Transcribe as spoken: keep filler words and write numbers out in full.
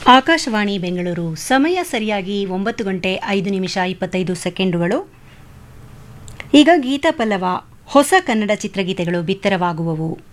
ಆಕಾಶವಾಣಿ ಬೆಂಗಳೂರು ಸಮಯ ಸರಿಯಾಗಿ ಒಂಬತ್ತು ಗಂಟೆ ಐದು ನಿಮಿಷ ಇಪ್ಪತ್ತೈದು ಸೆಕೆಂಡುಗಳು. ಈಗ ಗೀತ ಪಲ್ಲವ ಹೊಸ ಕನ್ನಡ ಚಿತ್ರಗೀತೆಗಳು ಬಿತ್ತರವಾಗುವವು.